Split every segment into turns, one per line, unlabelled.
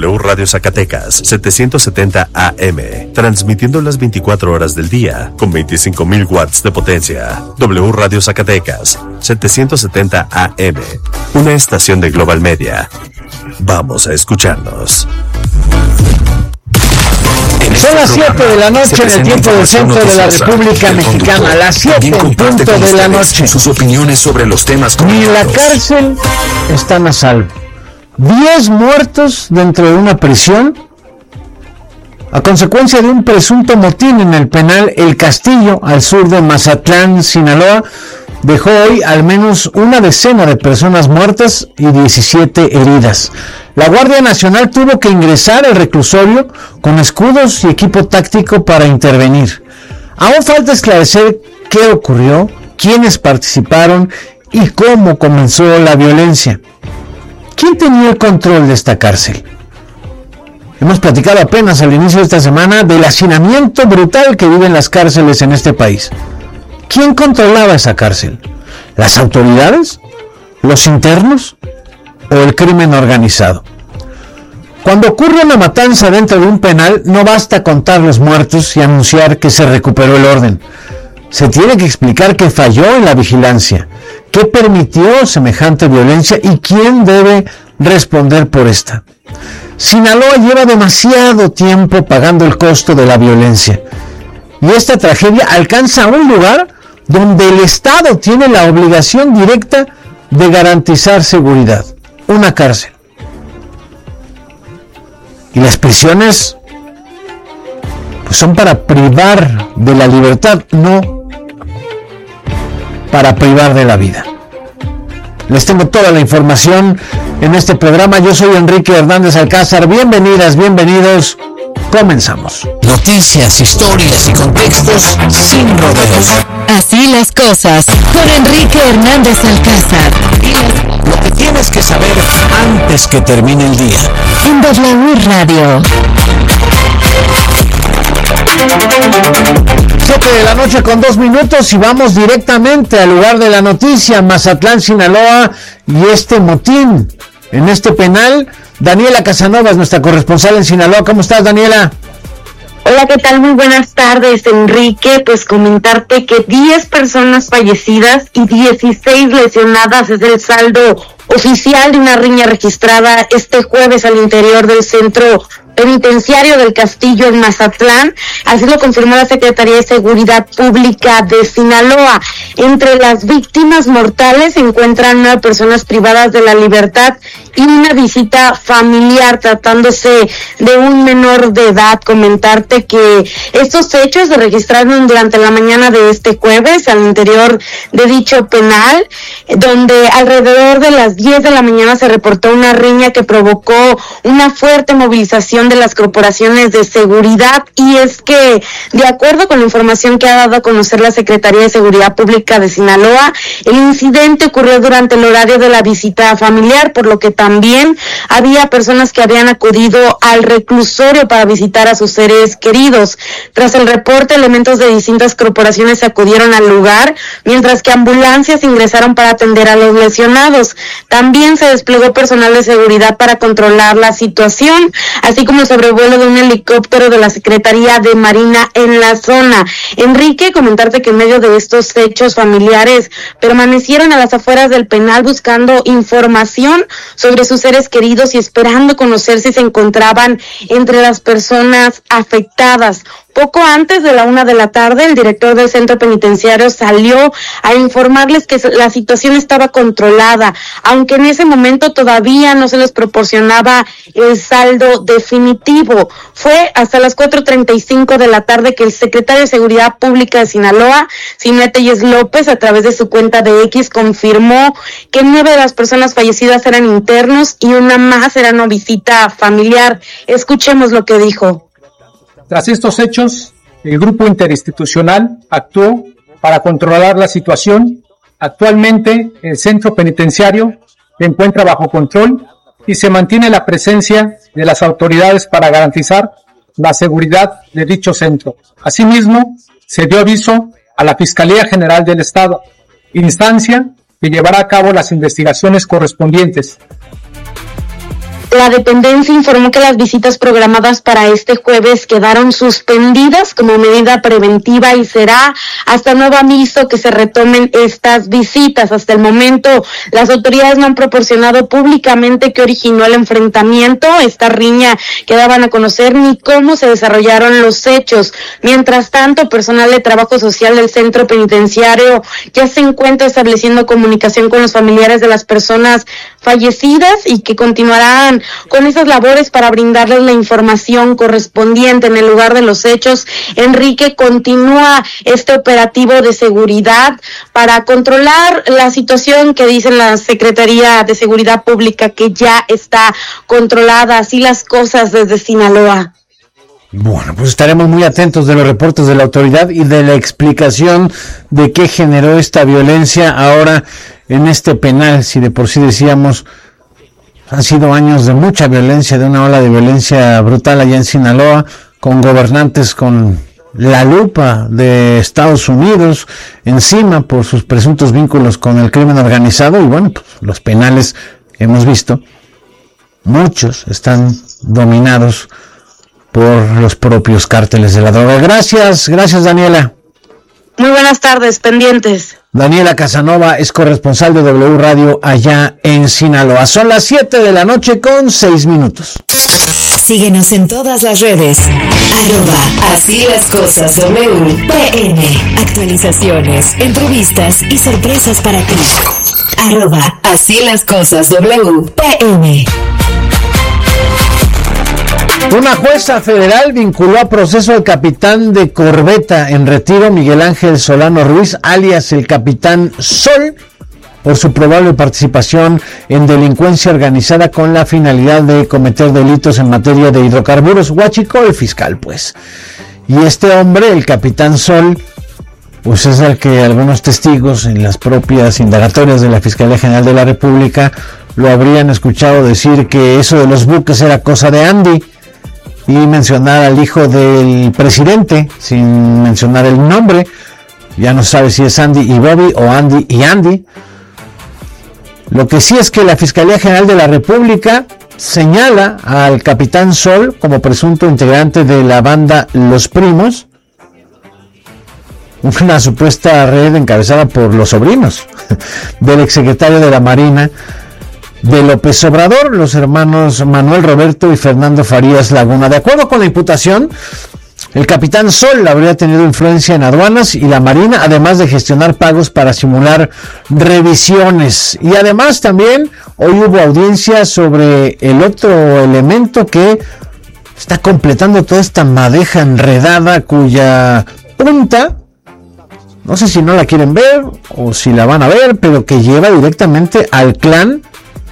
W Radio Zacatecas, 770 AM, transmitiendo las 24 horas del día, con 25,000 watts de potencia. W Radio Zacatecas, 770 AM, una estación de Global Media. Vamos a escucharnos.
Son las 7 de la noche en el tiempo del centro de la República Mexicana. Las 7 en punto de la noche.
Sus opiniones sobre los temas
Ni la cárcel están a salvo. 10 muertos dentro de una prisión a consecuencia de un presunto motín en el penal El Castillo, al sur de Mazatlán, Sinaloa. Dejó hoy al menos una decena de personas muertas y 17 heridas. La Guardia Nacional tuvo que ingresar al reclusorio con escudos y equipo táctico para intervenir. Aún falta esclarecer qué ocurrió, quiénes participaron y cómo comenzó la violencia. ¿Quién tenía el control de esta cárcel? Hemos platicado apenas al inicio de esta semana del hacinamiento brutal que viven las cárceles en este país. ¿Quién controlaba esa cárcel? ¿Las autoridades? ¿Los internos? ¿O el crimen organizado? Cuando ocurre una matanza dentro de un penal, no basta contar los muertos y anunciar que se recuperó el orden. Se tiene que explicar qué falló en la vigilancia, qué permitió semejante violencia y quién debe responder por esta. Sinaloa lleva demasiado tiempo pagando el costo de la violencia. Y esta tragedia alcanza un lugar donde el Estado tiene la obligación directa de garantizar seguridad. Una cárcel. Y las prisiones pues son para privar de la libertad, no para privar de la vida. Les tengo toda la información en este programa. Yo soy Enrique Hernández Alcázar. Bienvenidas, bienvenidos. Comenzamos.
Noticias, historias y contextos sin rodeos.
Así las cosas con Enrique Hernández Alcázar.
Lo que tienes que saber antes que termine el día.
En W Radio.
7 de la noche con 2 minutos y vamos directamente al lugar de la noticia, Mazatlán, Sinaloa, y este motín en este penal. Daniela Casanova es nuestra corresponsal en Sinaloa. ¿Cómo estás, Daniela?
Hola, ¿qué tal? Muy buenas tardes, Enrique. Pues comentarte que 10 personas fallecidas y 16 lesionadas es el saldo oficial de una riña registrada este jueves al interior del centro penitenciario del Castillo en Mazatlán. Así lo confirmó la Secretaría de Seguridad Pública de Sinaloa. Entre las víctimas mortales se encuentran 9 personas privadas de la libertad y una visita familiar tratándose de un menor de edad. Comentarte que estos hechos se registraron durante la mañana de este jueves al interior de dicho penal, donde alrededor de las 10 de la mañana se reportó una riña que provocó una fuerte movilización de las corporaciones de seguridad. Y es que, de acuerdo con la información que ha dado a conocer la Secretaría de Seguridad Pública de Sinaloa, el incidente ocurrió durante el horario de la visita familiar, por lo que también había personas que habían acudido al reclusorio para visitar a sus seres queridos. Tras el reporte, elementos de distintas corporaciones acudieron al lugar, mientras que ambulancias ingresaron para atender a los lesionados. También se desplegó personal de seguridad para controlar la situación, así como el sobrevuelo de un helicóptero de la Secretaría de Marina en la zona. Enrique, comentarte que en medio de estos hechos, familiares permanecieron a las afueras del penal buscando información sobre sus seres queridos y esperando conocer si se encontraban entre las personas afectadas. Poco antes de la 1 de la tarde, el director del centro penitenciario salió a informarles que la situación estaba controlada, aunque en ese momento todavía no se les proporcionaba el saldo definitivo. Fue hasta las 4:35 de la tarde que el secretario de Seguridad Pública de Sinaloa, Siné Telles López, a través de su cuenta de X, confirmó que 9 de las personas fallecidas eran internos y una más era una visita familiar. Escuchemos lo que dijo.
Tras estos hechos, el grupo interinstitucional actuó para controlar la situación. Actualmente, el centro penitenciario se encuentra bajo control y se mantiene la presencia de las autoridades para garantizar la seguridad de dicho centro. Asimismo, se dio aviso a la Fiscalía General del Estado, instancia que llevará a cabo las investigaciones correspondientes.
La dependencia informó que las visitas programadas para este jueves quedaron suspendidas como medida preventiva y será hasta nuevo aviso que se retomen estas visitas. Hasta el momento, las autoridades no han proporcionado públicamente qué originó el enfrentamiento, esta riña que daban a conocer, ni cómo se desarrollaron los hechos. Mientras tanto, personal de trabajo social del centro penitenciario ya se encuentra estableciendo comunicación con los familiares de las personas fallecidas y que continuarán con esas labores para brindarles la información correspondiente en el lugar de los hechos. Enrique, continúa este operativo de seguridad para controlar la situación que dice la Secretaría de Seguridad Pública que ya está controlada, así las cosas desde Sinaloa.
Bueno, pues estaremos muy atentos de los reportes de la autoridad y de la explicación de qué generó esta violencia ahora en este penal. Si de por sí decíamos, han sido años de mucha violencia, de una ola de violencia brutal allá en Sinaloa, con gobernantes con la lupa de Estados Unidos encima por sus presuntos vínculos con el crimen organizado. Y bueno, pues los penales hemos visto, muchos están dominados por los propios cárteles de la droga. Gracias Daniela.
Muy buenas tardes, pendientes.
Daniela Casanova es corresponsal de W Radio allá en Sinaloa. Son las 7:06 p.m.
Síguenos en todas las redes. @Así las cosas WPN. Actualizaciones, entrevistas y sorpresas para ti. @Así las cosas WPN.
Una jueza federal vinculó a proceso al capitán de corbeta en retiro, Miguel Ángel Solano Ruiz, alias el Capitán Sol, por su probable participación en delincuencia organizada con la finalidad de cometer delitos en materia de hidrocarburos. Huachicó el fiscal, pues. Y este hombre, el Capitán Sol, pues es el que algunos testigos en las propias indagatorias de la Fiscalía General de la República lo habrían escuchado decir que eso de los buques era cosa de Andy, y mencionar al hijo del presidente sin mencionar el nombre. Ya no sabe si es Andy y Bobby o Andy y Andy. Lo que sí es que la Fiscalía General de la República señala al Capitán Sol como presunto integrante de la banda Los Primos, una supuesta red encabezada por los sobrinos del exsecretario de la Marina de López Obrador, los hermanos Manuel Roberto y Fernando Farías Laguna. De acuerdo con la imputación, el Capitán Sol habría tenido influencia en aduanas y la Marina, además de gestionar pagos para simular revisiones. Y además también hoy hubo audiencia sobre el otro elemento que está completando toda esta madeja enredada, cuya punta, no sé si no la quieren ver o si la van a ver, pero que lleva directamente al clan,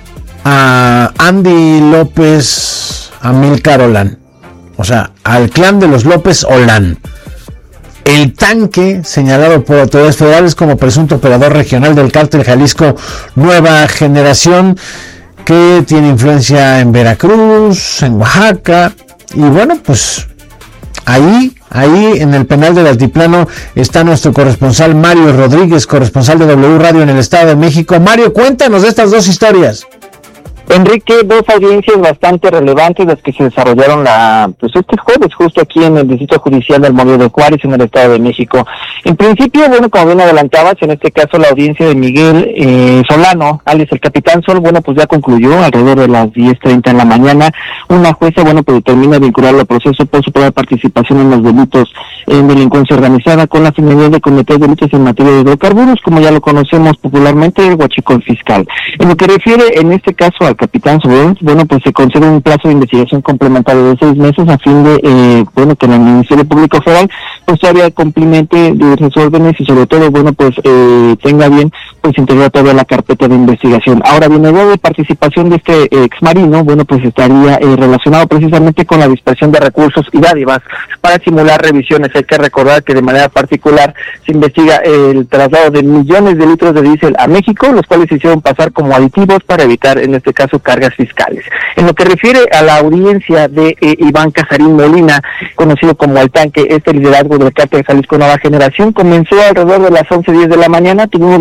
a Andy López Amílcar Olán, o sea, al clan de los López Olán. El tanque, señalado por autoridades federales como presunto operador regional del cártel Jalisco Nueva Generación, que tiene influencia en Veracruz, en Oaxaca, y bueno, pues ahí en el penal del Altiplano está nuestro corresponsal Mario Rodríguez, corresponsal de W Radio en el Estado de México. Mario, cuéntanos de estas dos historias.
Enrique, dos audiencias bastante relevantes las que se desarrollaron este jueves justo aquí en el Distrito Judicial del Molino de Juárez en el Estado de México. En principio, bueno, como bien adelantabas, en este caso la audiencia de Miguel Solano, alias el Capitán Sol, bueno, pues ya concluyó alrededor de las 10:30 en la mañana. Una jueza, bueno, pues determina vincularlo al proceso por su probable participación en los delitos en delincuencia organizada con la finalidad de cometer delitos en materia de hidrocarburos, como ya lo conocemos popularmente, el huachicol fiscal. En lo que refiere, en este caso, al Capitán Sol, bueno, pues se concede un plazo de investigación complementario de 6 meses a fin de, que el Ministerio Público Federal pues todavía complemente diversas órdenes y sobre todo, bueno, pues tenga bien, pues integrar todavía la carpeta de investigación. Ahora bien, el grado de participación de este exmarino, bueno, pues estaría relacionado precisamente con la dispersión de recursos y dádivas para simular revisiones. Hay que recordar que de manera particular se investiga el traslado de millones de litros de diésel a México, los cuales se hicieron pasar como aditivos para evitar, en este caso, cargas fiscales. En lo que refiere a la audiencia de Iván Casarín Molina, conocido como El Tanque, este liderazgo del cártel Jalisco Nueva Generación, comenzó alrededor de las 11:10 de la mañana. Tuvimos la oportunidad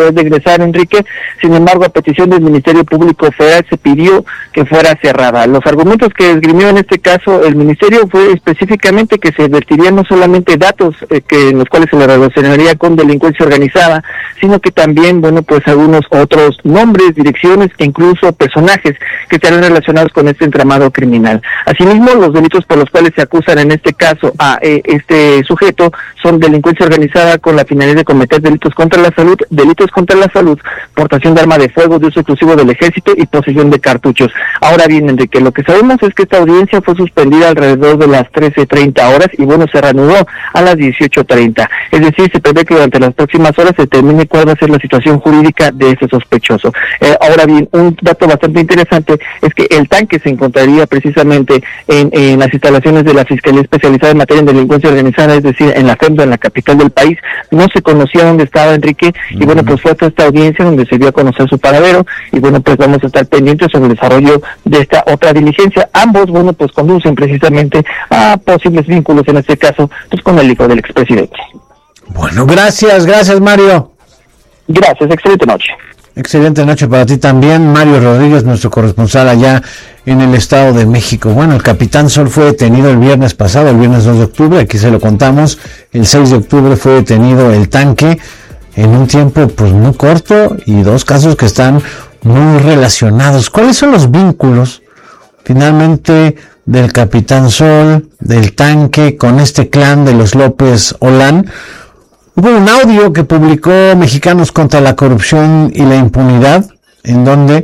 oportunidad de egresar, Enrique. Sin embargo, a petición del Ministerio Público Federal se pidió que fuera cerrada. Los argumentos que esgrimió en este caso el Ministerio fue específicamente que se vertirían no solamente datos en los cuales se le relacionaría con delincuencia organizada, sino que también, bueno, pues algunos otros nombres, direcciones e incluso personajes que estarán relacionados con este entramado criminal. Asimismo, los delitos por los cuales se acusan en este caso a este sujeto son delincuencia organizada con la finalidad de cometer delitos contra la salud, portación de arma de fuego de uso exclusivo del ejército y posesión de cartuchos. Ahora bien, Enrique, lo que sabemos es que esta audiencia fue suspendida alrededor de las 13:30 horas y bueno, se reanudó a las 18:30. Es decir, se prevé que durante las próximas horas se determine cuál va a ser la situación jurídica de este sospechoso. Ahora bien, un dato bastante interesante es que el tanque se encontraría precisamente en las instalaciones de la Fiscalía Especializada en Materia de Delincuencia Organizada, es decir, en la FEMDA, en la capital del país. No se conocía dónde estaba Enrique y bueno, pues fue hasta esta audiencia donde se dio a conocer su paradero y bueno, pues vamos a estar pendientes sobre el desarrollo de esta otra diligencia. Ambos, bueno, pues conducen precisamente a posibles vínculos, en este caso, pues con el hijo del expresidente.
Bueno, gracias Mario.
Gracias, excelente noche.
Excelente noche para ti también, Mario Rodríguez, nuestro corresponsal allá en el Estado de México. Bueno, el Capitán Sol fue detenido el viernes pasado, el viernes 2 de octubre, aquí se lo contamos. El 6 de octubre fue detenido el tanque en un tiempo pues muy corto y dos casos que están muy relacionados. ¿Cuáles son los vínculos finalmente del Capitán Sol, del tanque, con este clan de los López Olán? Hubo un audio que publicó Mexicanos contra la Corrupción y la Impunidad, en donde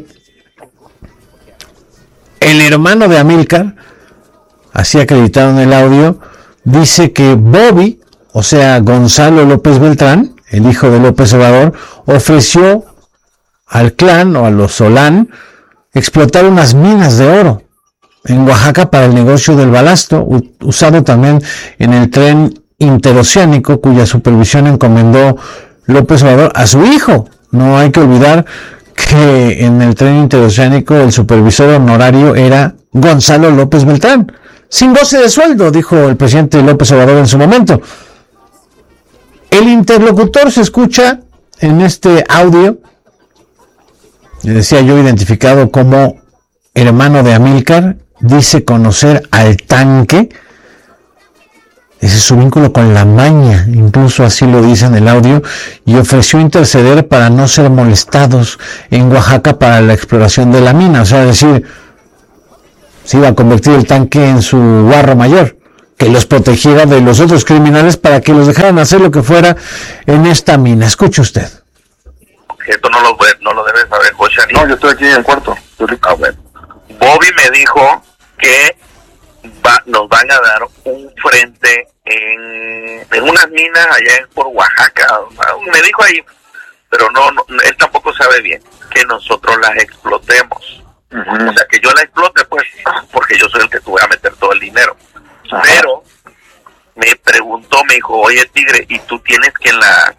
el hermano de Amílcar, así acreditado en el audio, dice que Bobby, o sea, Gonzalo López Beltrán, el hijo de López Obrador, ofreció al clan o a los Solán explotar unas minas de oro en Oaxaca para el negocio del balasto, usado también en el tren interoceánico, cuya supervisión encomendó López Obrador a su hijo. No hay que olvidar que en el tren interoceánico el supervisor honorario era Gonzalo López Beltrán, sin goce de sueldo, dijo el presidente López Obrador en su momento. El interlocutor se escucha en este audio, le decía yo, identificado como hermano de Amílcar, dice conocer al tanque. Ese es su vínculo con la maña, incluso así lo dice en el audio, y ofreció interceder para no ser molestados en Oaxaca para la exploración de la mina. O sea, es decir, se iba a convertir el tanque en su guarro mayor, que los protegiera de los otros criminales para que los dejaran hacer lo que fuera en esta mina. Escuche usted.
Esto no lo debe saber José.
No, yo estoy aquí en el cuarto.
Bueno. Bobby me dijo que nos van a dar un frente en unas minas allá por Oaxaca. Me dijo ahí, pero no, él tampoco sabe bien que nosotros las explotemos. O sea, que yo la explote, pues, porque yo soy el que te voy a meter todo el dinero. Ajá. Pero me preguntó, me dijo, oye, Tigre, ¿y tú tienes que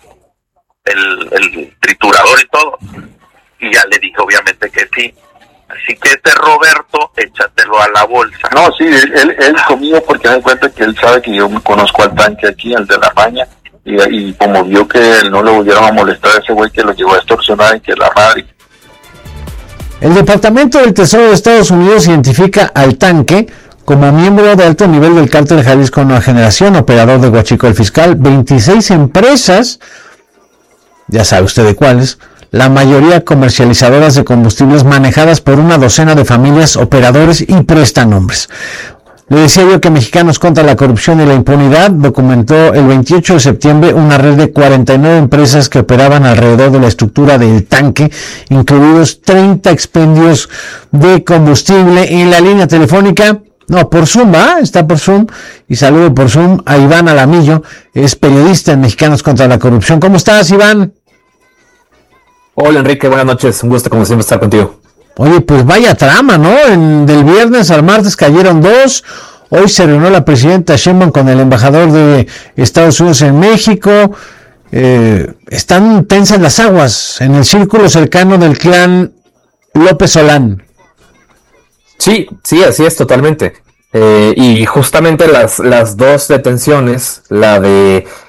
el triturador y todo? Y ya le dije, obviamente que sí. Así que Roberto, échatelo a la bolsa.
No, sí, él conmigo, porque me cuenta que él sabe que yo me conozco al tanque aquí, el de la maña, y como vio que él no le volvieron a molestar a ese güey que lo llevó a extorsionar y que la madre.
El Departamento del Tesoro de Estados Unidos identifica al tanque como miembro de alto nivel del cártel Jalisco Nueva Generación, operador de Huachicol Fiscal, 26 empresas, ya sabe usted de cuáles, la mayoría comercializadoras de combustibles manejadas por una docena de familias, operadores y prestanombres. Le decía yo que Mexicanos contra la Corrupción y la Impunidad documentó el 28 de septiembre una red de 49 empresas que operaban alrededor de la estructura del tanque, incluidos 30 expendios de combustible. En la línea telefónica, no, por Zoom, está por Zoom, y saludo por Zoom a Iván Alamillo, es periodista en Mexicanos contra la Corrupción. ¿Cómo estás, Iván?
Hola Enrique, buenas noches, un gusto como siempre estar contigo.
Oye, pues vaya trama, ¿no? Del viernes al martes cayeron 2, hoy se reunió la presidenta Sheinbaum con el embajador de Estados Unidos en México, están tensas las aguas en el círculo cercano del clan López Olán.
Sí, así es, totalmente. Y justamente las dos detenciones, la de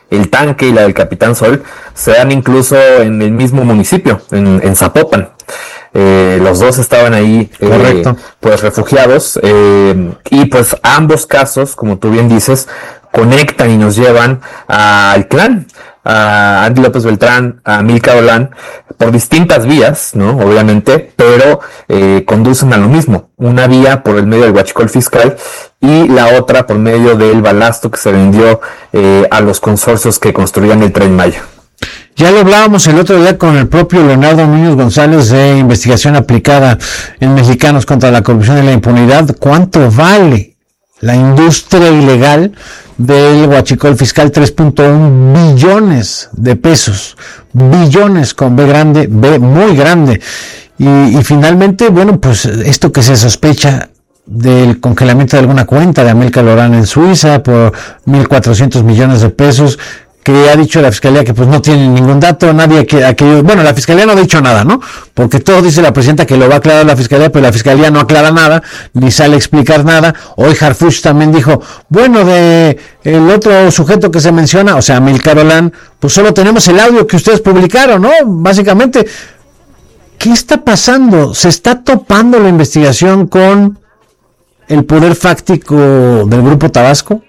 el tanque y la del Capitán Sol se dan incluso en el mismo municipio, en Zapopan. Los dos estaban ahí pues refugiados, y pues ambos casos, como tú bien dices, conectan y nos llevan al clan, a Andy López Beltrán, a Amílcar Olán, por distintas vías, ¿no? Obviamente, pero conducen a lo mismo. Una vía por el medio del huachicol fiscal y la otra por medio del balasto que se vendió a los consorcios que construían el Tren Maya.
Ya lo hablábamos el otro día con el propio Leonardo Muñoz González de Investigación Aplicada en Mexicanos contra la Corrupción y la Impunidad. ¿Cuánto vale la industria ilegal del huachicol fiscal? 3.1 billones de pesos. Billones con B grande, B muy grande. Y finalmente, bueno, pues esto que se sospecha del congelamiento de alguna cuenta de Amílcar Olán en Suiza por 1.400 millones de pesos, que ha dicho la Fiscalía que pues no tiene ningún dato, nadie bueno, la Fiscalía no ha dicho nada, ¿no? Porque todo dice la presidenta que lo va a aclarar la Fiscalía, pero la Fiscalía no aclara nada, ni sale a explicar nada. Hoy Harfuch también dijo, bueno, de el otro sujeto que se menciona, o sea, Amílcar Olán, pues solo tenemos el audio que ustedes publicaron, ¿no? Básicamente, ¿qué está pasando? ¿Se está topando la investigación con el poder fáctico del Grupo Tabasco?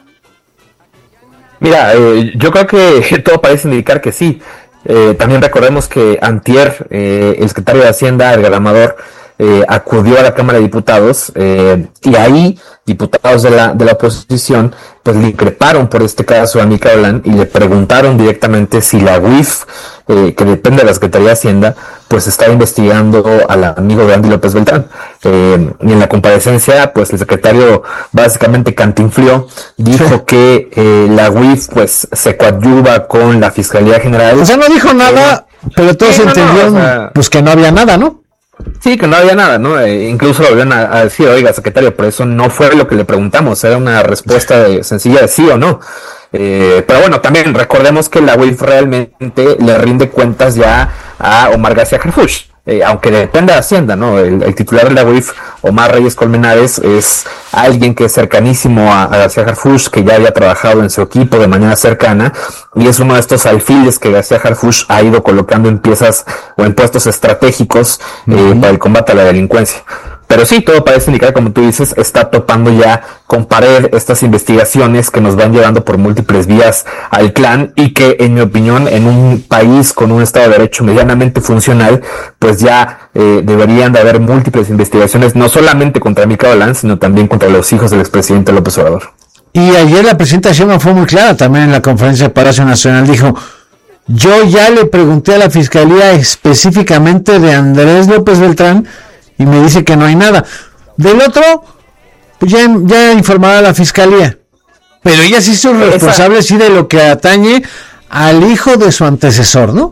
Mira, yo creo que todo parece indicar que sí. También recordemos que antier, el secretario de Hacienda, Edgar Amador, acudió a la Cámara de Diputados, y ahí diputados de la oposición pues le increparon por este caso a Amílcar Olán y le preguntaron directamente si la UIF, que depende de la Secretaría de Hacienda, pues estaba investigando al amigo de Andy López Beltrán. Y en la comparecencia, pues el secretario básicamente cantinflió, dijo que la UIF pues se coadyuva con la Fiscalía General.
O sea, no dijo nada, pero todos entendieron pues que no había nada, ¿no?
Sí, que no había nada, ¿no? Incluso lo volvieron a decir, oiga, secretario, por eso no fue lo que le preguntamos, era una respuesta sencilla de sí o no. Pero bueno, también recordemos que la UIF realmente le rinde cuentas ya a Omar García Harfuch, aunque depende de Hacienda, ¿no? El titular de la UIF, Omar Reyes Colmenares, es alguien que es cercanísimo a García Harfuch, que ya había trabajado en su equipo de manera cercana, y es uno de estos alfiles que García Harfuch ha ido colocando en piezas o en puestos estratégicos para el combate a la delincuencia. Pero sí, todo parece indicar, como tú dices, está topando ya con pared estas investigaciones que nos van llevando por múltiples vías al clan, y que, en mi opinión, en un país con un Estado de Derecho medianamente funcional, pues ya deberían de haber múltiples investigaciones, no solamente contra Amílcar Olán, sino también contra los hijos del expresidente López Obrador.
Y ayer la presidenta Sheinbaum fue muy clara también en la conferencia de Palacio Nacional, dijo, yo ya le pregunté a la Fiscalía específicamente de Andrés López Beltrán, y me dice que no hay nada. Del otro, pues ya informará a la Fiscalía. Pero ella sí es responsable, sí, de lo que atañe al hijo de su antecesor, ¿no?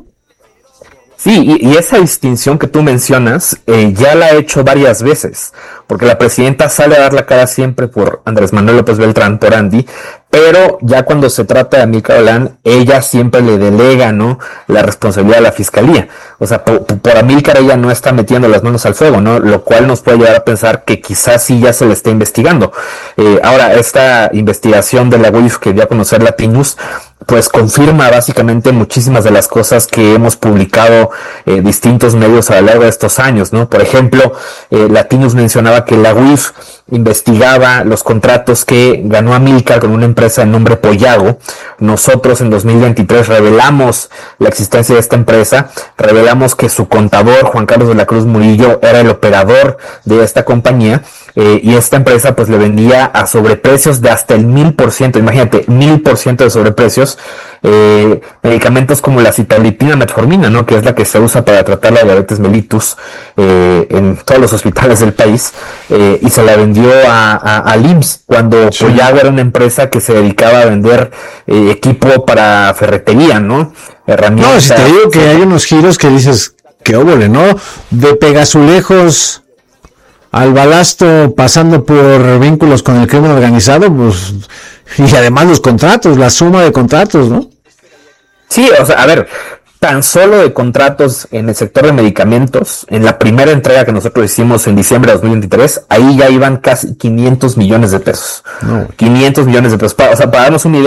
Sí, y esa distinción que tú mencionas ya la ha hecho varias veces, porque la presidenta sale a dar la cara siempre por Andrés Manuel López Beltrán, por Andy, pero ya cuando se trata de Amílcar Olán, ella siempre le delega, ¿no?, la responsabilidad a la Fiscalía. O sea, por Amílcar ella no está metiendo las manos al fuego, ¿no? Lo cual nos puede llevar a pensar que quizás sí ya se le está investigando. Ahora, esta investigación de la UIF que dio a conocer Latinus, pues confirma básicamente muchísimas de las cosas que hemos publicado distintos medios a lo largo de estos años, ¿no? Por ejemplo, Latinus mencionaba que la UIF investigaba los contratos que ganó Amílcar con una empresa de nombre Poyago. Nosotros en 2023 revelamos la existencia de esta empresa, revelamos que su contador, Juan Carlos de la Cruz Murillo, era el operador de esta compañía, y esta empresa pues le vendía a sobreprecios de hasta el 1000%, imagínate, 1000% de sobreprecios, medicamentos como la citalopina metformina, ¿no?, que es la que se usa para tratar la diabetes mellitus en todos los hospitales del país, y se la vendió al IMSS, cuando sí. Poyago era una empresa que se dedicaba a vender equipo para ferretería, ¿no? Herramientas.
No, si te digo que hay unos giros que dices, qué óvole, ¿no? De Pegazulejos al balasto, pasando por vínculos con el crimen organizado, pues, y además los contratos, la suma de contratos, ¿no?
Sí, o sea, a ver, tan solo de contratos en el sector de medicamentos, en la primera entrega que nosotros hicimos en diciembre de 2023, ahí ya iban casi 500 millones de pesos. No. 500 millones de pesos. O sea, para darnos una idea,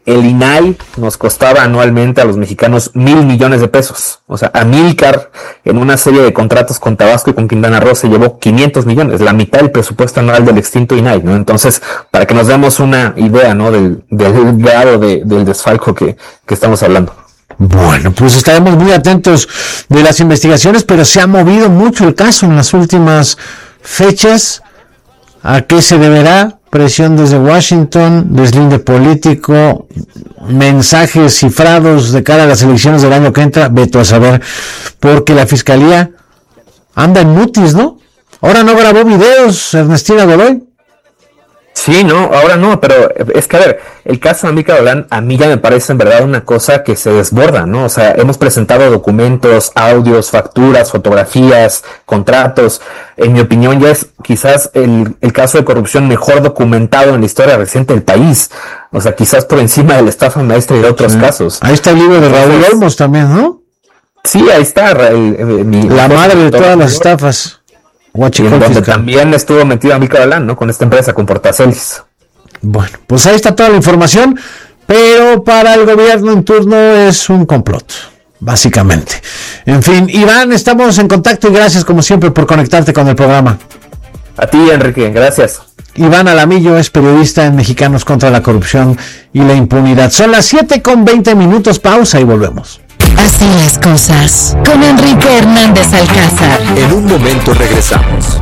el INAI nos costaba anualmente a los mexicanos 1,000 millones de pesos. O sea, Amílcar, en una serie de contratos con Tabasco y con Quintana Roo, se llevó 500 millones, la mitad del presupuesto anual del extinto INAI, ¿no? Entonces, para que nos demos una idea, ¿no? Del grado del desfalco que estamos hablando.
Bueno, pues estaremos muy atentos de las investigaciones, pero se ha movido mucho el caso en las últimas fechas. ¿A qué se deberá? Presión desde Washington, deslinde político, mensajes cifrados de cara a las elecciones del año que entra, veto a saber, porque la fiscalía anda en mutis, ¿no? Ahora no grabó videos, Ernestina Godoy.
Sí, no, ahora no, pero es que, a ver, el caso de Amílcar Gibran a mí ya me parece en verdad una cosa que se desborda, ¿no? O sea, hemos presentado documentos, audios, facturas, fotografías, contratos. En mi opinión, ya es quizás el caso de corrupción mejor documentado en la historia reciente del país. O sea, quizás por encima de la estafa maestra y de otros casos.
Ahí está el libro de Raúl Olmos también, ¿no?
Sí, ahí está.
La madre de todas las estafas.
Y en donde también estuvo metido Amílcar Gibran, ¿no? Con esta empresa, con Portacelis.
Bueno, pues ahí está toda la información, pero para el gobierno en turno es un complot, básicamente. En fin, Iván, estamos en contacto y gracias como siempre por conectarte con el programa.
A ti, Enrique, gracias.
Iván Alamillo es periodista en Mexicanos contra la Corrupción y la Impunidad. Son las 7:20, pausa y volvemos.
Así las cosas, con Enrique Hernández Alcázar.
En un momento regresamos.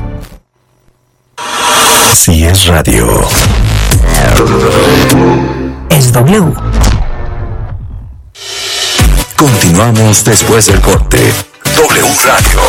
Si es radio.
Es W.
Continuamos después del corte. W Radio.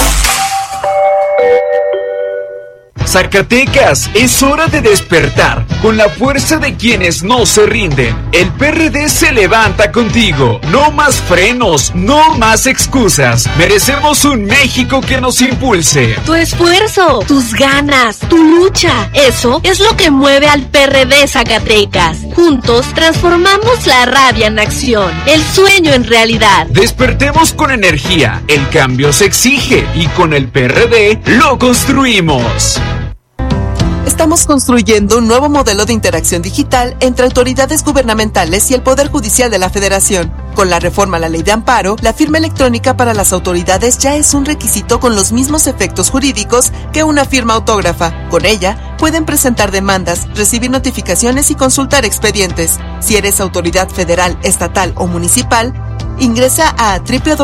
Zacatecas, es hora de despertar con la fuerza de quienes no se rinden. El PRD se levanta contigo. No más frenos, no más excusas. Merecemos un México que nos impulse.
Tu esfuerzo, tus ganas, tu lucha, eso es lo que mueve al PRD Zacatecas. Juntos transformamos la rabia en acción, el sueño en realidad.
Despertemos con energía. El cambio se exige y con el PRD lo construimos.
Estamos construyendo un nuevo modelo de interacción digital entre autoridades gubernamentales y el Poder Judicial de la Federación. Con la reforma a la Ley de Amparo, la firma electrónica para las autoridades ya es un requisito con los mismos efectos jurídicos que una firma autógrafa. Con ella, pueden presentar demandas, recibir notificaciones y consultar expedientes. Si eres autoridad federal, estatal o municipal, ingresa a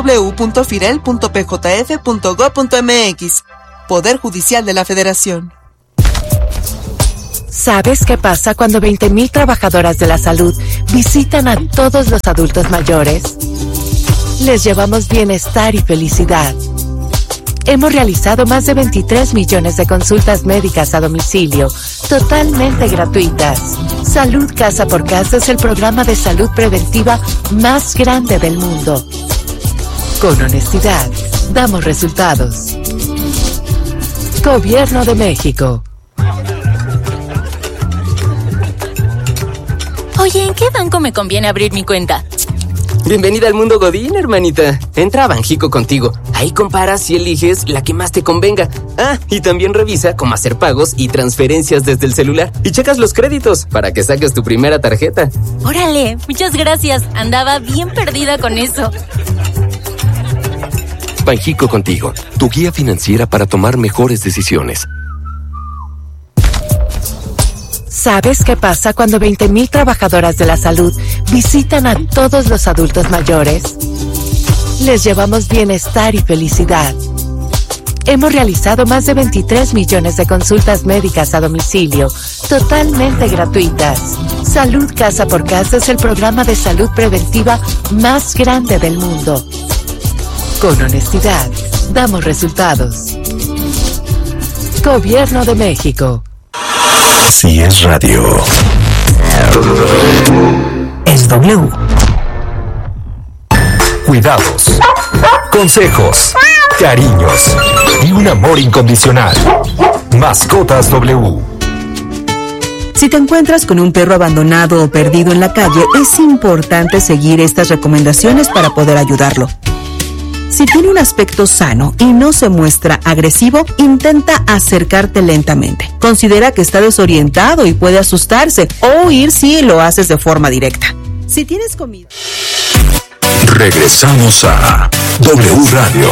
www.firel.pjf.gov.mx. Poder Judicial de la Federación.
¿Sabes qué pasa cuando 20,000 trabajadoras de la salud visitan a todos los adultos mayores? Les llevamos bienestar y felicidad. Hemos realizado más de 23 millones de consultas médicas a domicilio, totalmente gratuitas. Salud Casa por Casa es el programa de salud preventiva más grande del mundo. Con honestidad, damos resultados. Gobierno de México.
Oye, ¿en qué banco me conviene abrir mi cuenta?
Bienvenida al mundo Godín, hermanita. Entra a Banjico contigo. Ahí comparas y eliges la que más te convenga. Ah, y también revisa cómo hacer pagos y transferencias desde el celular. Y checas los créditos para que saques tu primera tarjeta.
Órale, muchas gracias. Andaba bien perdida con eso.
Banjico contigo, tu guía financiera para tomar mejores decisiones.
¿Sabes qué pasa cuando 20,000 trabajadoras de la salud visitan a todos los adultos mayores? Les llevamos bienestar y felicidad. Hemos realizado más de 23 millones de consultas médicas a domicilio, totalmente gratuitas. Salud Casa por Casa es el programa de salud preventiva más grande del mundo. Con honestidad, damos resultados. Gobierno de México.
Si es radio.
Es W.
Cuidados, consejos, cariños y un amor incondicional. Mascotas W.
Si te encuentras con un perro abandonado o perdido en la calle, es importante seguir estas recomendaciones para poder ayudarlo. Si tiene un aspecto sano y no se muestra agresivo, intenta acercarte lentamente. Considera que está desorientado y puede asustarse o huir si lo haces de forma directa. Si tienes comida.
Regresamos a W Radio.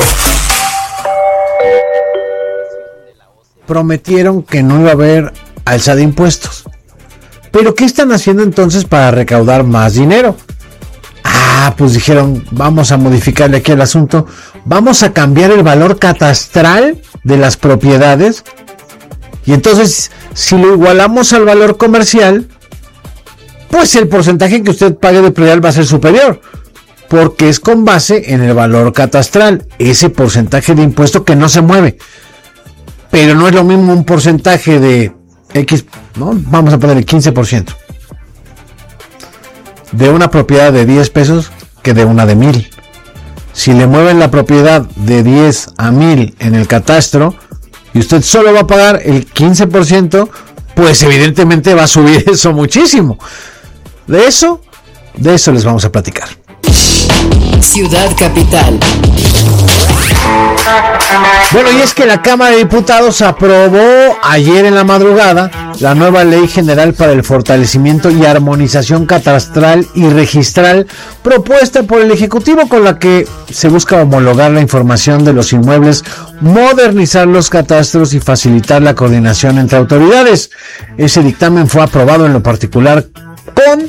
Prometieron que no iba a haber alza de impuestos. ¿Pero qué están haciendo entonces para recaudar más dinero? Pues dijeron, vamos a modificarle aquí el asunto, vamos a cambiar el valor catastral de las propiedades, y entonces si lo igualamos al valor comercial, pues el porcentaje que usted pague de predial va a ser superior, porque es con base en el valor catastral, ese porcentaje de impuesto que no se mueve. Pero no es lo mismo un porcentaje de X, ¿no? Vamos a poner el 15% de una propiedad de 10 pesos que de una de 1,000. Si le mueven la propiedad de 10 a 1,000 en el catastro y usted solo va a pagar el 15%, pues evidentemente va a subir eso muchísimo. De eso les vamos a platicar.
Ciudad Capital.
Bueno, y es que la Cámara de Diputados aprobó ayer en la madrugada la nueva Ley General para el Fortalecimiento y Armonización Catastral y Registral propuesta por el Ejecutivo, con la que se busca homologar la información de los inmuebles, modernizar los catastros y facilitar la coordinación entre autoridades. Ese dictamen fue aprobado en lo particular con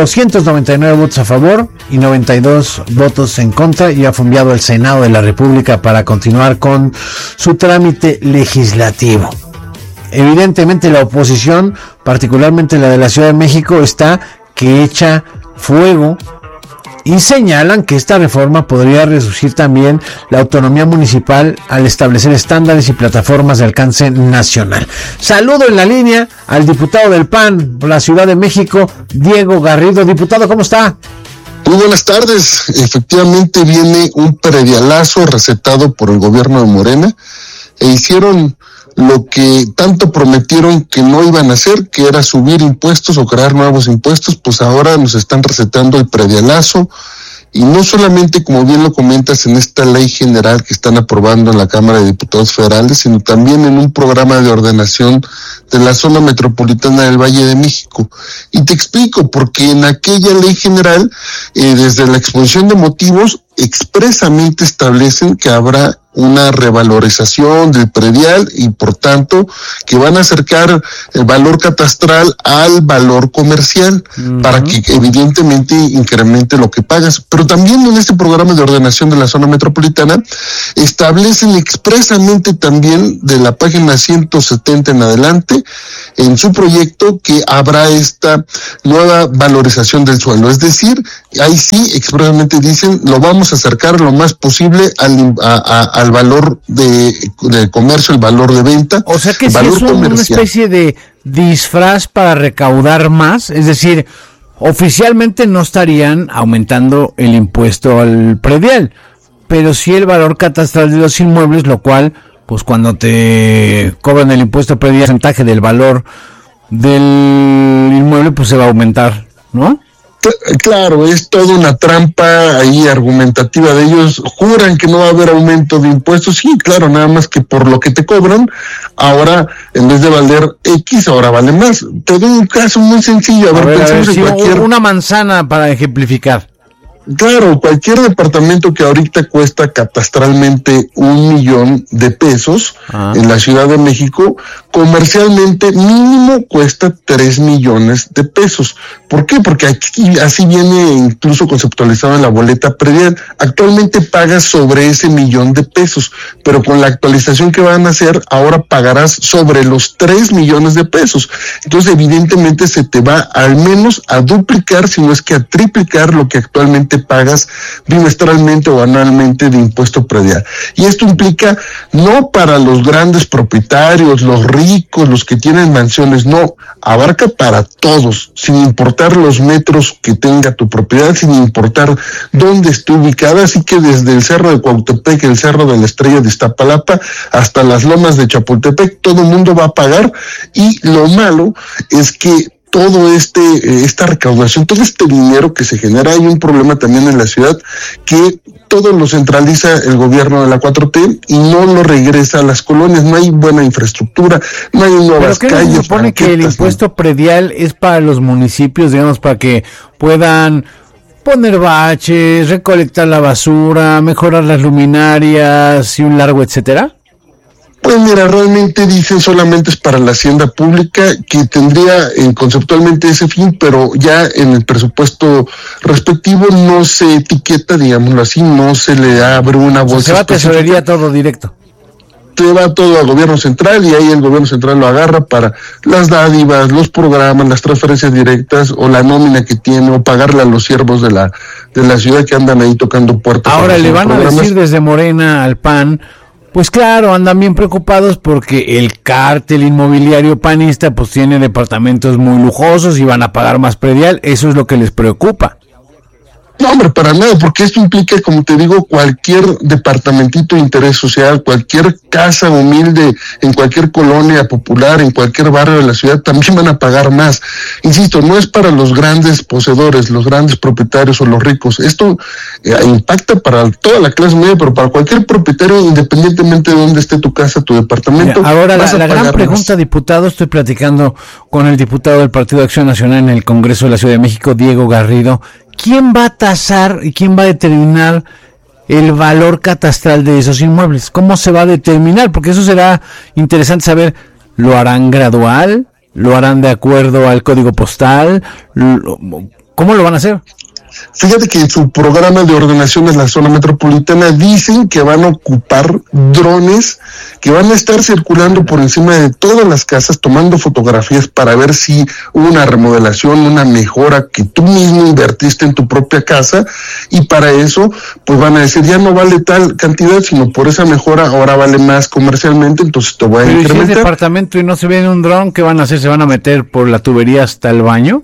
299 votos a favor y 92 votos en contra, y ha fue enviado al Senado de la República para continuar con su trámite legislativo. Evidentemente la oposición, particularmente la de la Ciudad de México, está que echa fuego, y señalan que esta reforma podría reducir también la autonomía municipal al establecer estándares y plataformas de alcance nacional. Saludo en la línea al diputado del PAN por la Ciudad de México, Diego Garrido. Diputado, ¿cómo está?
Muy buenas tardes. Efectivamente viene un predialazo recetado por el gobierno de Morena, e hicieron lo que tanto prometieron que no iban a hacer, que era subir impuestos o crear nuevos impuestos. Pues ahora nos están recetando el predialazo, y no solamente, como bien lo comentas, en esta ley general que están aprobando en la Cámara de Diputados Federales, sino también en un programa de ordenación de la zona metropolitana del Valle de México. Y te explico, porque en aquella ley general, desde la exposición de motivos, expresamente establecen que habrá una revalorización del predial, y por tanto que van a acercar el valor catastral al valor comercial, para que evidentemente incremente lo que pagas. Pero también en este programa de ordenación de la zona metropolitana establecen expresamente también, de la página 170 en adelante, en su proyecto, que habrá esta nueva valorización del suelo. Es decir, ahí sí expresamente dicen, lo vamos a acercar lo más posible al valor de comercio, el valor de venta.
O sea que sí es una especie de disfraz para recaudar más, es decir, oficialmente no estarían aumentando el impuesto al predial, pero sí el valor catastral de los inmuebles, lo cual, pues cuando te cobran el impuesto predial, el porcentaje del valor del inmueble, pues se va a aumentar, ¿no?
Claro, es toda una trampa ahí argumentativa de ellos. Juran que no va a haber aumento de impuestos. Sí, claro, nada más que por lo que te cobran, ahora en vez de valer X, ahora vale más. Te doy un caso muy sencillo. A ver, pensemos en cualquier...
una manzana para ejemplificar.
Claro, cualquier departamento que ahorita cuesta catastralmente 1 millón de pesos en la Ciudad de México, comercialmente mínimo cuesta 3 millones de pesos. ¿Por qué? Porque aquí así viene incluso conceptualizado en la boleta predial. Actualmente pagas sobre ese 1 millón de pesos, pero con la actualización que van a hacer, ahora pagarás sobre los 3 millones de pesos. Entonces, evidentemente se te va al menos a duplicar, si no es que a triplicar lo que actualmente pagas bimestralmente o anualmente de impuesto predial. Y esto implica no para los grandes propietarios, los ricos, los que tienen mansiones, no, abarca para todos, sin importar los metros que tenga tu propiedad, sin importar dónde esté ubicada. Así que desde el Cerro de Cuautepec, el Cerro de la Estrella de Iztapalapa, hasta las lomas de Chapultepec, todo el mundo va a pagar. Y lo malo es que todo esta recaudación, todo este dinero que se genera. Hay un problema también en la ciudad que todo lo centraliza el gobierno de la 4T y no lo regresa a las colonias. No hay buena infraestructura, no hay nuevas calles.
¿Pero qué se supone que el impuesto predial es para los municipios, digamos, para que puedan poner baches, recolectar la basura, mejorar las luminarias y un largo etcétera?
Pues mira, realmente dicen solamente es para la hacienda pública, que tendría conceptualmente ese fin, pero ya en el presupuesto respectivo no se etiqueta, digámoslo así, no se le abre una bolsa.
Se va a tesorería todo directo.
Te va todo al gobierno central y ahí el gobierno central lo agarra para las dádivas, los programas, las transferencias directas o la nómina que tiene o pagarle a los siervos de la ciudad que andan ahí tocando puertas.
Ahora le van a decir desde Morena al PAN, pues claro, andan bien preocupados porque el cártel inmobiliario panista pues tiene departamentos muy lujosos y van a pagar más predial. Eso es lo que les preocupa.
No, hombre, para nada, porque esto implica, como te digo, cualquier departamentito de interés social, cualquier casa humilde, en cualquier colonia popular, en cualquier barrio de la ciudad, también van a pagar más. Insisto, no es para los grandes poseedores, los grandes propietarios o los ricos. Esto impacta para toda la clase media, pero para cualquier propietario, independientemente de dónde esté tu casa, tu departamento.
Mira, ahora la gran pregunta, diputado, estoy platicando con el diputado del Partido de Acción Nacional en el Congreso de la Ciudad de México, Diego Garrido. ¿Quién va a tasar y quién va a determinar el valor catastral de esos inmuebles? ¿Cómo se va a determinar? Porque eso será interesante saber. ¿Lo harán gradual? ¿Lo harán de acuerdo al código postal? ¿Cómo lo van a hacer?
Fíjate que en su programa de ordenación de la zona metropolitana dicen que van a ocupar drones que van a estar circulando por encima de todas las casas tomando fotografías para ver si hubo una remodelación, una mejora que tú mismo invertiste en tu propia casa, y para eso pues van a decir ya no vale tal cantidad, sino por esa mejora ahora vale más comercialmente, entonces te voy a incrementar.
Pero si es departamento y no se ve en un dron, ¿qué van a hacer? ¿Se van a meter por la tubería hasta el baño?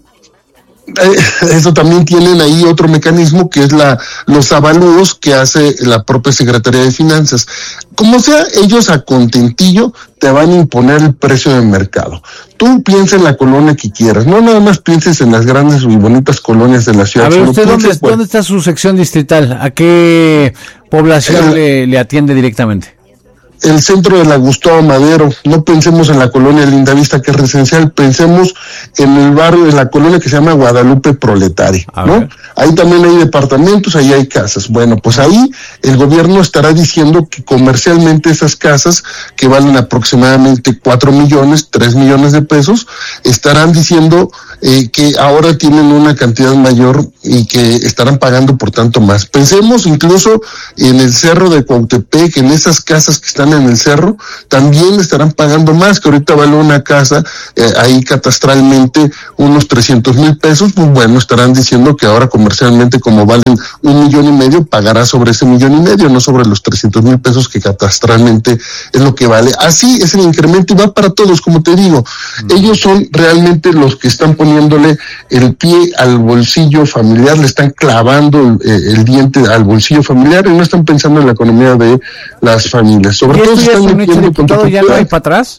Eso también tienen ahí otro mecanismo que es los avalúos que hace la propia Secretaría de Finanzas. Como sea, ellos a contentillo te van a imponer el precio del mercado. Tú piensa en la colonia que quieras, no nada más pienses en las grandes y bonitas colonias de la ciudad.
A ver, ¿usted dónde está su sección distrital? ¿A qué población le atiende directamente?
El centro de la Gustavo Madero. No pensemos en la colonia Lindavista, que es residencial, pensemos en el barrio de la colonia que se llama Guadalupe Proletaria, ¿no? Ahí también hay departamentos, ahí hay casas. Bueno, pues ahí el gobierno estará diciendo que comercialmente esas casas, que valen aproximadamente 4 millones, 3 millones de pesos, estarán diciendo que ahora tienen una cantidad mayor y que estarán pagando por tanto más. Pensemos incluso en el cerro de Cuautepec, en esas casas que están en el cerro, también estarán pagando más, que ahorita vale una casa ahí catastralmente unos 300,000 pesos, pues bueno, estarán diciendo que ahora comercialmente, como valen 1,5 millones, pagará sobre ese 1,5 millones, no sobre los 300,000 pesos que catastralmente es lo que vale. Así es el incremento y va para todos, como te digo. Ellos son realmente los que están poniéndole el pie al bolsillo familiar, le están clavando el diente al bolsillo familiar y no están pensando en la economía de las familias. Sobre todo se están metiendo con todo.
¿Ya no hay para atrás?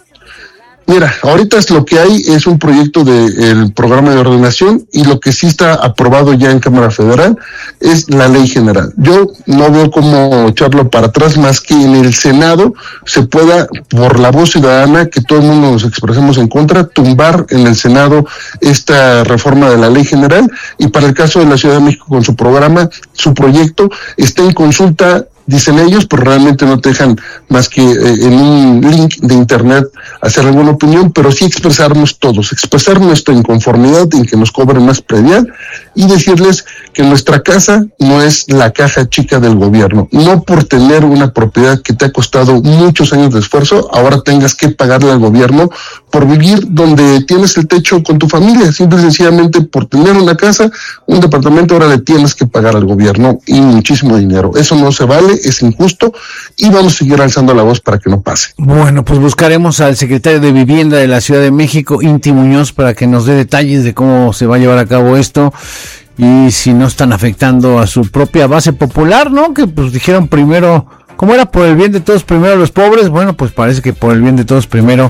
Mira, ahorita lo que hay es un proyecto del programa de ordenación, y lo que sí está aprobado ya en Cámara Federal es la ley general. Yo no veo cómo echarlo para atrás, más que en el Senado se pueda, por la voz ciudadana, que todo el mundo nos expresemos en contra, tumbar en el Senado esta reforma de la ley general, y para el caso de la Ciudad de México con su programa, su proyecto está en consulta, dicen ellos, pero realmente no te dejan más que en un link de internet hacer alguna opinión, pero sí expresarnos todos, expresar nuestra inconformidad en que nos cobren más predial y decirles que nuestra casa no es la caja chica del gobierno. No por tener una propiedad que te ha costado muchos años de esfuerzo, ahora tengas que pagarle al gobierno por vivir donde tienes el techo con tu familia. Simple y sencillamente por tener una casa, un departamento, ahora le tienes que pagar al gobierno y muchísimo dinero. Eso no se vale, es injusto, y vamos a seguir alzando la voz para que no pase.
Bueno, pues buscaremos al secretario de Vivienda de la Ciudad de México, Inti Muñoz, para que nos dé detalles de cómo se va a llevar a cabo esto y si no están afectando a su propia base popular, ¿no? Que pues dijeron primero, ¿cómo era? Por el bien de todos primero los pobres. Bueno, pues parece que por el bien de todos primero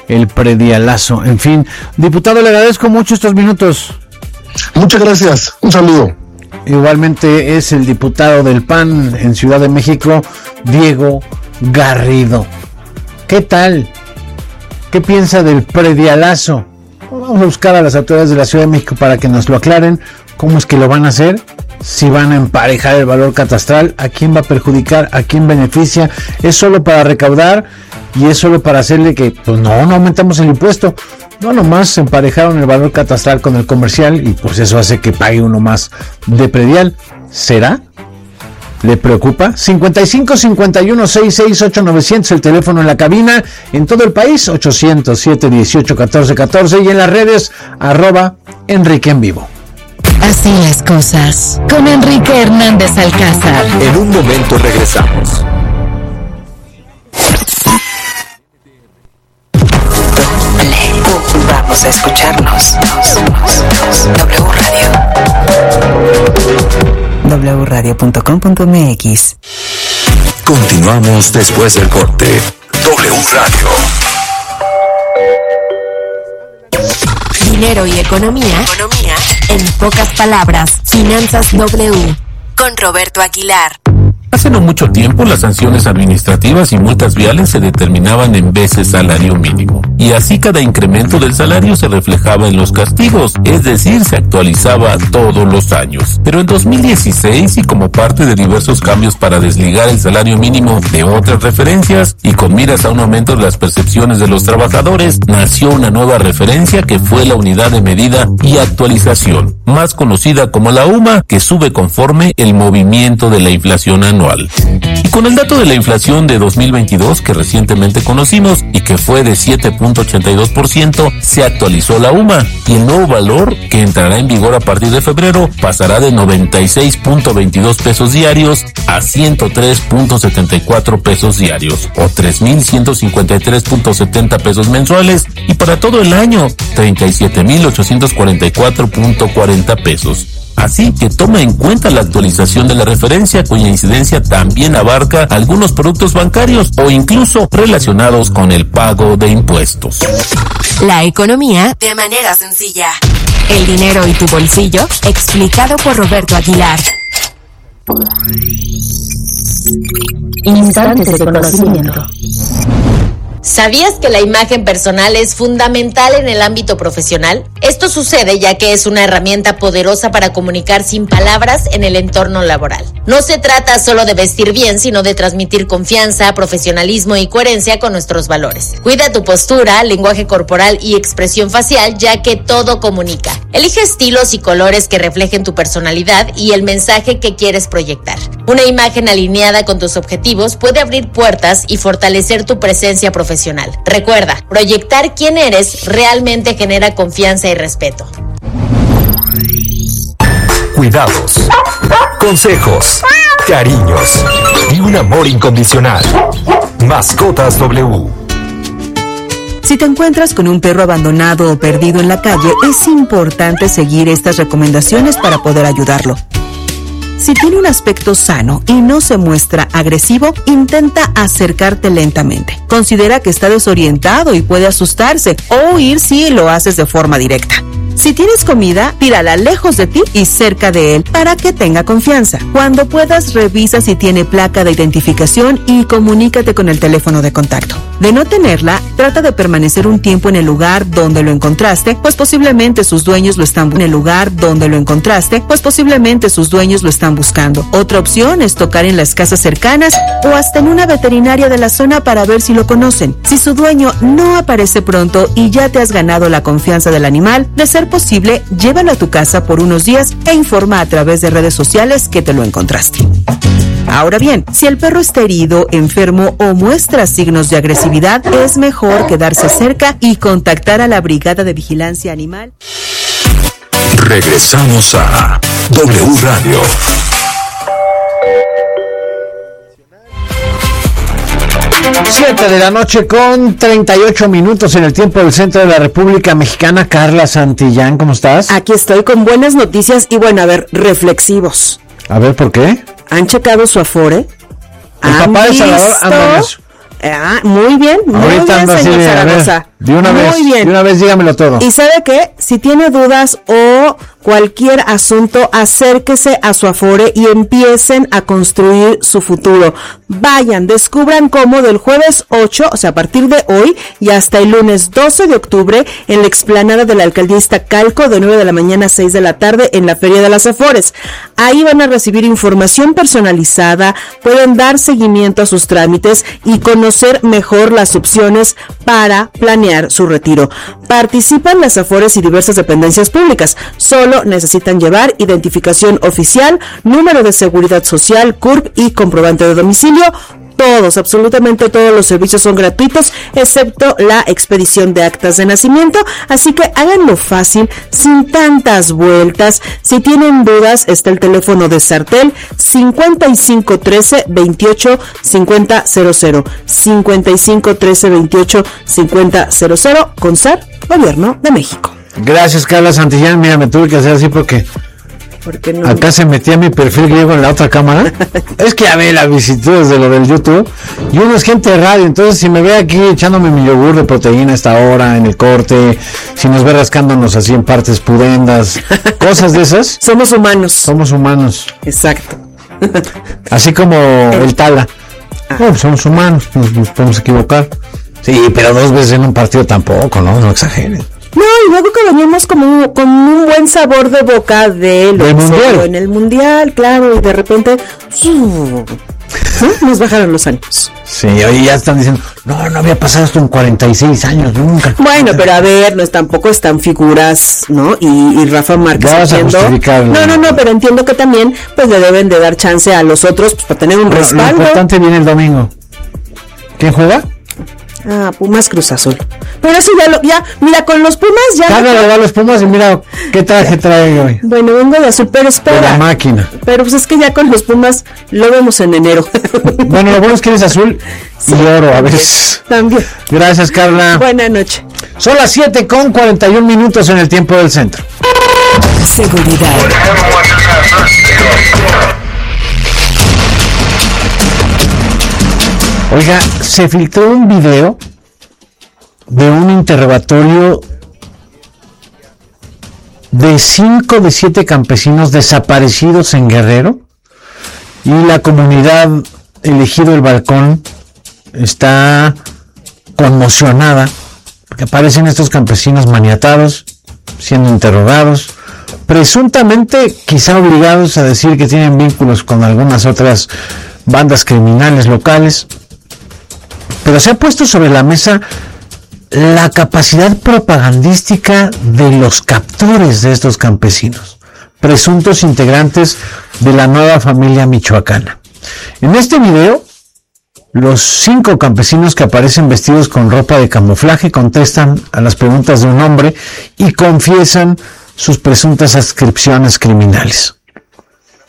el predialazo. En fin, diputado, le agradezco mucho estos minutos.
Muchas gracias, un saludo.
Igualmente es el diputado del PAN en Ciudad de México, Diego Garrido. ¿Qué tal? ¿Qué piensa del predialazo? Vamos a buscar a las autoridades de la Ciudad de México para que nos lo aclaren. ¿Cómo es que lo van a hacer? Si van a emparejar el valor catastral, ¿a quién va a perjudicar? ¿A quién beneficia? ¿Es solo para recaudar? ¿Y es solo para hacerle que, pues no aumentamos el impuesto? No, nomás emparejaron el valor catastral con el comercial y pues eso hace que pague uno más de predial. ¿Será? ¿Le preocupa? 55 51 66 8900, el teléfono en la cabina, en todo el país, 800 718 1414 y en las redes, @Enrique en Vivo.
Así las cosas, con Enrique Hernández Alcázar.
En un momento regresamos.
Vamos a escucharnos. W Radio. wradio.com.mx.
Continuamos después del corte. W Radio.
Dinero y economía en pocas palabras. Finanzas W con Roberto Aguilar.
Hace no mucho tiempo las sanciones administrativas y multas viales se determinaban en veces salario mínimo, y así cada incremento del salario se reflejaba en los castigos, es decir, se actualizaba todos los años. Pero en 2016, y como parte de diversos cambios para desligar el salario mínimo de otras referencias y con miras a un aumento de las percepciones de los trabajadores, nació una nueva referencia que fue la unidad de medida y actualización, más conocida como la UMA, que sube conforme el movimiento de la inflación anual. Y con el dato de la inflación de 2022 que recientemente conocimos y que fue de 7.82%, se actualizó la UMA y el nuevo valor, que entrará en vigor a partir de febrero, pasará de 96.22 pesos diarios a 103.74 pesos diarios o 3.153.70 pesos mensuales, y para todo el año 37.844.40 pesos. Así que toma en cuenta la actualización de la referencia, cuya incidencia también abarca algunos productos bancarios o incluso relacionados con el pago de impuestos.
La economía de manera sencilla. El dinero y tu bolsillo, explicado por Roberto Aguilar.
Instantes de conocimiento.
¿Sabías que la imagen personal es fundamental en el ámbito profesional? Esto sucede ya que es una herramienta poderosa para comunicar sin palabras en el entorno laboral. No se trata solo de vestir bien, sino de transmitir confianza, profesionalismo y coherencia con nuestros valores. Cuida tu postura, lenguaje corporal y expresión facial, ya que todo comunica. Elige estilos y colores que reflejen tu personalidad y el mensaje que quieres proyectar. Una imagen alineada con tus objetivos puede abrir puertas y fortalecer tu presencia profesional. Recuerda, proyectar quién eres realmente genera confianza y respeto.
Cuidados, consejos, cariños y un amor incondicional. Mascotas W.
Si te encuentras con un perro abandonado o perdido en la calle, es importante seguir estas recomendaciones para poder ayudarlo. Si tiene un aspecto sano y no se muestra agresivo, intenta acercarte lentamente. Considera que está desorientado y puede asustarse o huir si lo haces de forma directa. Si tienes comida, tírala lejos de ti y cerca de él para que tenga confianza. Cuando puedas, revisa si tiene placa de identificación y comunícate con el teléfono de contacto. De no tenerla, trata de permanecer un tiempo en el lugar donde lo encontraste, pues posiblemente sus dueños lo están buscando. Otra opción es tocar en las casas cercanas o hasta en una veterinaria de la zona para ver si lo conocen. Si su dueño no aparece pronto y ya te has ganado la confianza del animal, de ser posible, llévalo a tu casa por unos días e informa a través de redes sociales que te lo encontraste. Ahora bien, si el perro está herido, enfermo o muestra signos de agresividad, es mejor quedarse cerca y contactar a la Brigada de Vigilancia Animal.
Regresamos a W Radio.
Siete de la noche con 38 minutos en el tiempo del centro de la República Mexicana. Carla Santillán, ¿cómo estás?
Aquí estoy con buenas noticias y bueno, a ver, reflexivos.
A ver, ¿por qué?
¿Han checado su Afore?
El papá de Salvador anda en eso.
Muy bien,
ahorita
muy bien, señor Zaragoza.
De una vez dígamelo todo.
Y ¿sabe qué? Si tiene dudas o cualquier asunto, acérquese a su Afore y empiecen a construir su futuro. Vayan, descubran cómo del jueves 8, o sea, a partir de hoy y hasta el lunes 12 de octubre, en la explanada de la Alcaldía Iztacalco, de 9 de la mañana a 6 de la tarde, en la Feria de las Afores. Ahí van a recibir información personalizada, pueden dar seguimiento a sus trámites y conocer mejor las opciones para planear su retiro. Participan las Afores y diversas dependencias públicas. Solo necesitan llevar identificación oficial, número de seguridad social, CURP y comprobante de domicilio. Todos, absolutamente todos los servicios son gratuitos, excepto la expedición de actas de nacimiento, así que háganlo fácil, sin tantas vueltas. Si tienen dudas, está el teléfono de Sartel 5513 28 50 00, 5513 28 50 00, con SAR, Gobierno de México.
Gracias, Carla Santillán. Mira, me tuve que hacer así porque no? Acá se metía mi perfil griego en la otra cámara. Es que ya ve la visitud desde lo del YouTube. Y uno es gente de radio, entonces si me ve aquí echándome mi yogur de proteína a esta hora, en el corte, si nos ve rascándonos así en partes pudendas, cosas de esas.
Somos humanos.
Somos humanos.
Exacto.
Así como el Tala. Bueno, somos humanos, nos podemos equivocar. Sí, pero 2 veces en un partido tampoco, ¿no? No exageren.
No, y luego que venimos con un buen sabor de boca de lo que en el Mundial, claro, y de repente nos bajaron los ánimos.
Sí, hoy ya están diciendo, no había pasado esto en 46 años, nunca.
Bueno, pero a ver, tampoco están figuras, ¿no? Y Rafa Márquez entiendo. No, pero entiendo que también pues le deben de dar chance a los otros pues para tener un respaldo.
Lo importante viene el domingo. ¿Quién juega?
Pumas Cruz Azul. Pero eso ya, mira, con los Pumas ya.
Carla le va a los Pumas y mira qué traje trae hoy.
Bueno, vengo de azul, pero espera.
De la máquina.
Pero pues es que ya con los Pumas lo vemos en enero.
Bueno, lo bueno es que eres azul y oro a veces.
También.
Gracias, Carla.
Buenas noches.
Son las 7:41 en el tiempo del centro.
Seguridad.
Oiga, se filtró un video de un interrogatorio de 5 de 7 campesinos desaparecidos en Guerrero, y la comunidad Elegido el Balcón está conmocionada porque aparecen estos campesinos maniatados, siendo interrogados, presuntamente quizá obligados a decir que tienen vínculos con algunas otras bandas criminales locales. Pero se ha puesto sobre la mesa la capacidad propagandística de los captores de estos campesinos, presuntos integrantes de la nueva familia michoacana. En este video, los 5 campesinos que aparecen vestidos con ropa de camuflaje contestan a las preguntas de un hombre y confiesan sus presuntas adscripciones criminales.